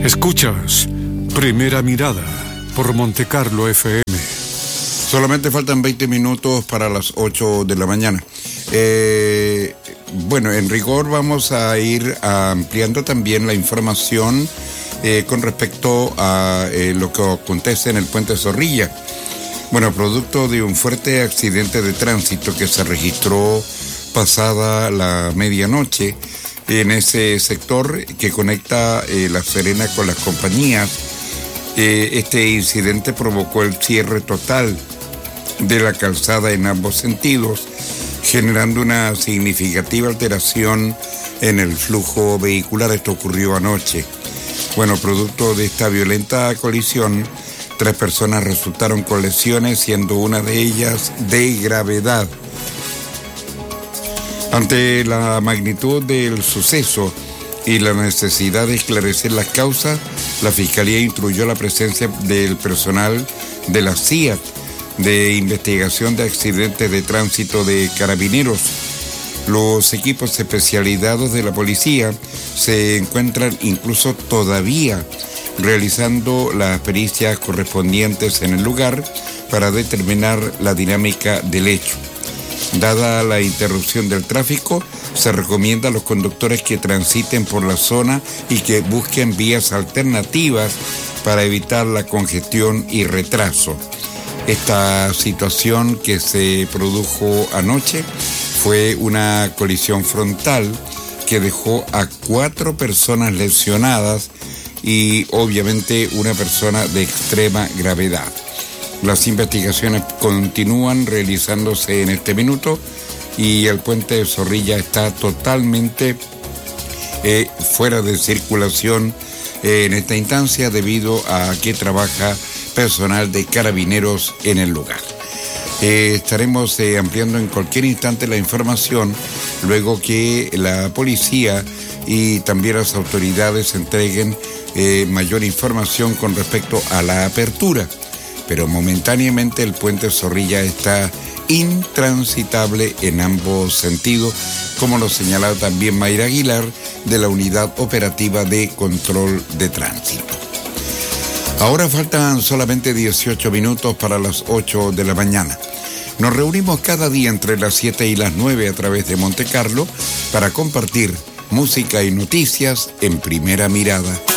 Escuchas Primera Mirada por Montecarlo FM. Solamente faltan 20 minutos para las 8 de la mañana. Bueno, en rigor vamos a ir ampliando también la información con respecto a lo que acontece en el puente Zorrilla. Bueno, producto de un fuerte accidente de tránsito que se registró pasada la medianoche en ese sector que conecta La Serena con las compañías. Este incidente provocó el cierre total de la calzada en ambos sentidos, generando una significativa alteración en el flujo vehicular. Esto ocurrió anoche. Bueno, producto de esta violenta colisión, 3 personas resultaron con lesiones, siendo una de ellas de gravedad. Ante la magnitud del suceso y la necesidad de esclarecer las causas, la Fiscalía instruyó la presencia del personal de la CIA, de investigación de accidentes de tránsito de Carabineros. Los equipos especializados de la policía se encuentran incluso todavía realizando las pericias correspondientes en el lugar para determinar la dinámica del hecho. Dada la interrupción del tráfico, se recomienda a los conductores que transiten por la zona y que busquen vías alternativas para evitar la congestión y retraso. Esta situación que se produjo anoche fue una colisión frontal que dejó a 4 personas lesionadas y obviamente una persona de extrema gravedad. Las investigaciones continúan realizándose en este minuto y el puente de Zorrilla está totalmente fuera de circulación en esta instancia debido a que trabaja personal de Carabineros en el lugar. Estaremos ampliando en cualquier instante la información luego que la policía y también las autoridades entreguen mayor información con respecto a la apertura. Pero momentáneamente el puente Zorrilla está intransitable en ambos sentidos, como lo señalaba también Mayra Aguilar de la Unidad Operativa de Control de Tránsito. Ahora faltan solamente 18 minutos para las 8 de la mañana. Nos reunimos cada día entre las 7 y las 9 a través de Montecarlo para compartir música y noticias en Primera Mirada.